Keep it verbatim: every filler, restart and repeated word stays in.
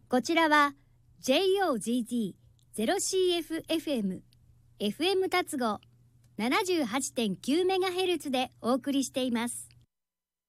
こちらは ジェイオージージーゼロシーエフエフエム エフエム 達合 ななじゅうはちてんきゅうメガヘルツ でお送りしています。